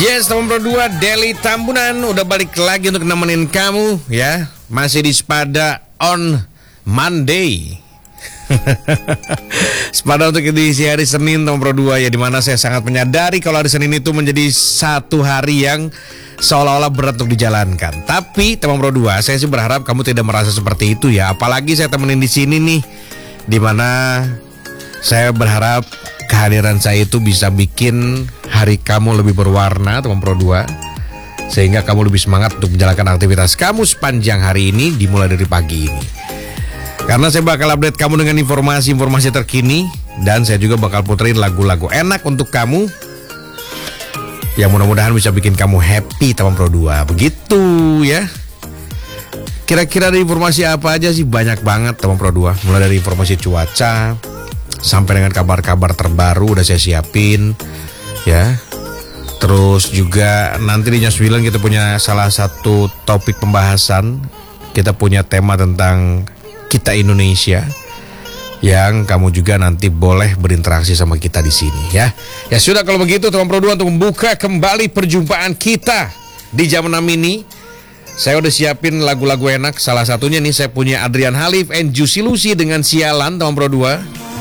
Yes, teman Pro 2, Deli Tambunan udah balik lagi untuk nemenin kamu ya. Masih di Sepada on Monday. Sepada untuk edisi hari Senin, teman Pro 2 ya, dimana saya sangat menyadari kalau hari Senin itu menjadi satu hari yang seolah-olah berat untuk dijalankan. Tapi teman Pro 2, saya sih berharap kamu tidak merasa seperti itu ya. Apalagi saya temenin di sini nih, dimana saya berharap kehadiran saya itu bisa bikin hari kamu lebih berwarna, teman Pro 2, sehingga kamu lebih semangat untuk menjalankan aktivitas kamu sepanjang hari ini, dimulai dari pagi ini. Karena saya bakal update kamu dengan informasi-informasi terkini, dan saya juga bakal puterin lagu-lagu enak untuk kamu yang mudah-mudahan bisa bikin kamu happy, teman Pro 2. Begitu ya. Kira-kira ada informasi apa aja sih? Banyak banget, teman Pro 2. Mulai dari informasi cuaca sampai dengan kabar-kabar terbaru udah saya siapin ya. Terus juga nanti di News 9 kita punya salah satu topik pembahasan. Kita punya tema tentang kita Indonesia, yang kamu juga nanti boleh berinteraksi sama kita di sini ya. Ya sudah, kalau begitu teman Pro 2, untuk membuka kembali perjumpaan kita di jam 6 ini, saya udah siapin lagu-lagu enak. Salah satunya nih, saya punya Adrian Halif and Juicy Lucy dengan Sialan, teman Pro 2.